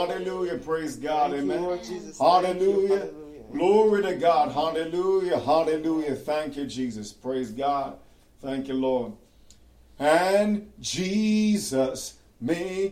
Hallelujah. Praise God. Thank you, Amen. Lord Jesus. Hallelujah. Thank you. Hallelujah. Glory to God. Hallelujah. Hallelujah. Thank you, Jesus. Praise God. Thank you, Lord. And Jesus made